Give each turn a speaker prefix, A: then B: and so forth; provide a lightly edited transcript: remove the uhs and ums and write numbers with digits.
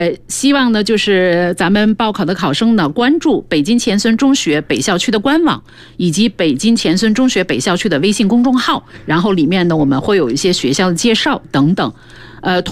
A: 希望呢就是咱们报考的考生呢关注北京前孙中学北校区的官网以及北京前孙中学北校区的微信公众号，然后里面呢我们会有一些学校的介绍等等。